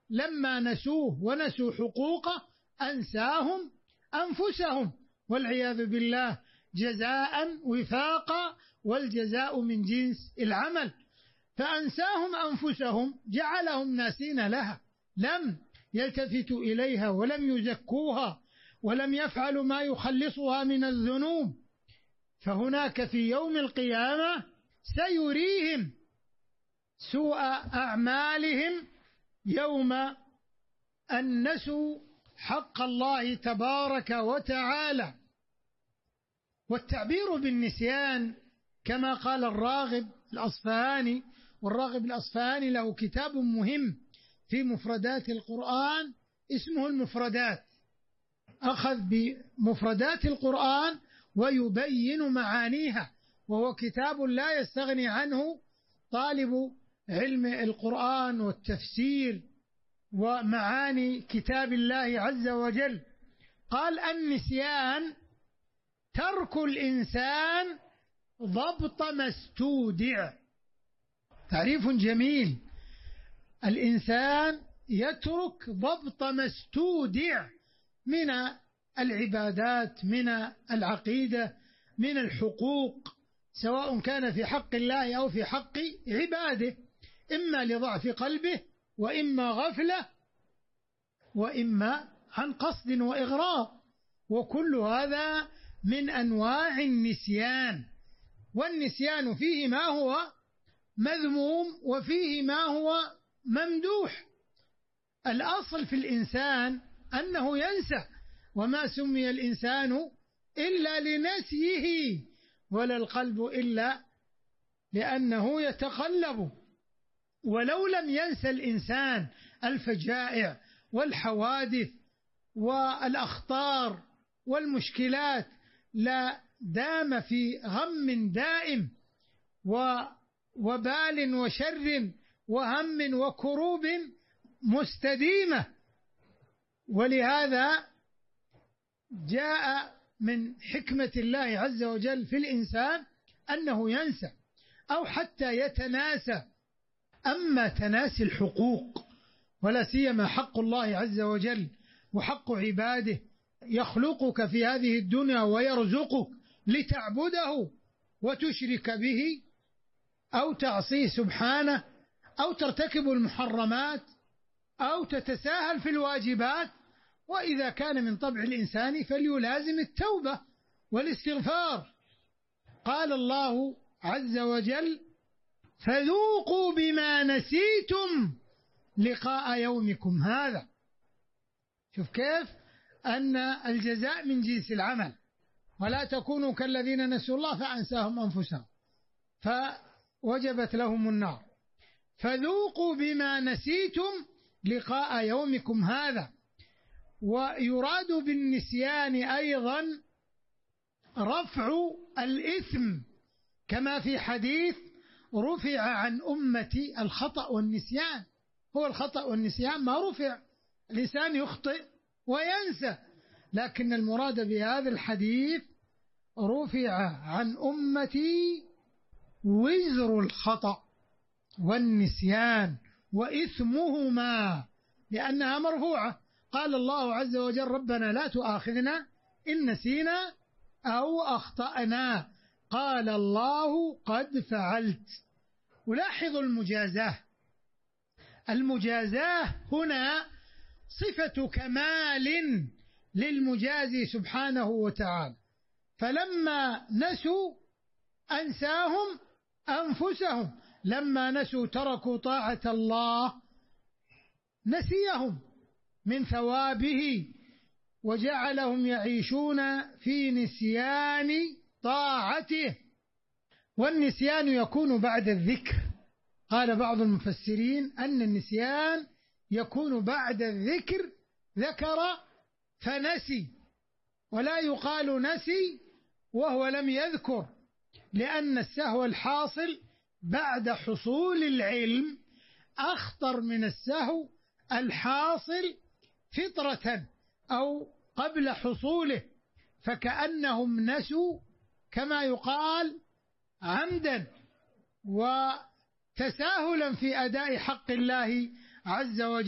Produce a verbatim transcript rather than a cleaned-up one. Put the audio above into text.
لما نسوه ونسوا حقوقه أنساهم أنفسهم، والعياذ بالله، جزاء وفاقا، والجزاء من جنس العمل. فأنساهم أنفسهم جعلهم ناسين لها، لم يلتفتوا إليها ولم يزكوها ولم يفعلوا ما يخلصها من الذنوب. فهناك في يوم القيامة سيريهم سوء أعمالهم يوم أن نسوا حق الله تبارك وتعالى. والتعبير بالنسيان كما قال الراغب الأصفهاني، والراغب الأصفهاني له كتاب مهم في مفردات القرآن اسمه المفردات، أخذ بمفردات القرآن ويبين معانيها، وهو كتاب لا يستغني عنه طالب علم القرآن والتفسير ومعاني كتاب الله عز وجل. قال: النسيان ترك الإنسان ضبط ما استودع. تعريف جميل. الإنسان يترك ضبط ما استودع من العبادات، من العقيدة، من الحقوق، سواء كان في حق الله أو في حق عباده، إما لضعف قلبه، وإما غفلة، وإما عن قصد وإغراء، وكل هذا من أنواع النسيان. والنسيان فيه ما هو مذموم وفيه ما هو ممدوح. الأصل في الإنسان أنه ينسى، وما سمي الإنسان إلا لنسيه، ولا القلب إلا لأنه يتقلب. ولو لم ينسى الإنسان الفجائع والحوادث والأخطار والمشكلات لا دام في غم دائم ووبال وشر وهم وكروب مستديمة. ولهذا جاء من حكمة الله عز وجل في الإنسان أنه ينسى أو حتى يتناسى. أما تناسي الحقوق، ولا سيما حق الله عز وجل وحق عباده، يخلقك في هذه الدنيا ويرزقك لتعبده وتشرك به أو تعصيه سبحانه أو ترتكب المحرمات أو تتساهل في الواجبات. وإذا كان من طبع الإنسان فليلازم التوبة والاستغفار. قال الله عز وجل: فذوقوا بما نسيتم لقاء يومكم هذا. شوف كيف أن الجزاء من جنس العمل، ولا تكونوا كالذين نسوا الله فأنساهم أنفسهم فوجبت لهم النار. فذوقوا بما نسيتم لقاء يومكم هذا. ويراد بالنسيان أيضا رفع الإثم، كما في حديث: رفع عن أمتي الخطأ والنسيان. هو الخطأ والنسيان ما رفع، الإنسان يخطئ وينسى، لكن المراد بهذا الحديث رفع عن أمتي وزر الخطأ والنسيان وإثمهما، لأنها مرفوعة. قال الله عز وجل: ربنا لا تؤاخذنا إن نسينا أو أخطأنا. قال الله: قد فعلت. ولاحظوا المجازاة. المجازاة هنا صفة كمال للمجازي سبحانه وتعالى. فلما نسوا أنساهم أنفسهم، لما نسوا تركوا طاعة الله نسيهم من ثوابه وجعلهم يعيشون في نسيان طاعته. والنسيان يكون بعد الذكر. قال بعض المفسرين أن النسيان يكون بعد الذكر، ذكر فنسي، ولا يقال نسي وهو لم يذكر، لأن السهو الحاصل بعد حصول العلم أخطر من السهو الحاصل فطرة أو قبل حصوله، فكأنهم نسوا كما يقال عمدا وتساهلا في أداء حق الله عز وجل.